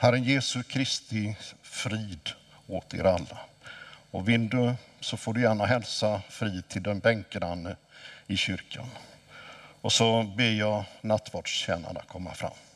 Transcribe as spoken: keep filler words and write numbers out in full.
Herren Jesu Kristi frid åt er alla. Och vill du så får du gärna hälsa frid till den bänkgranne i kyrkan. Och så ber jag nattvardstjänarna komma fram.